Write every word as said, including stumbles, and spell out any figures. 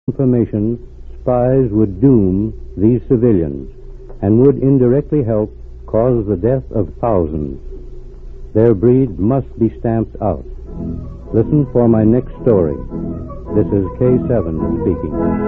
information, spies would doom these civilians and would indirectly help cause the death of thousands. Their breed must be stamped out. Listen for my next story. This is K seven speaking.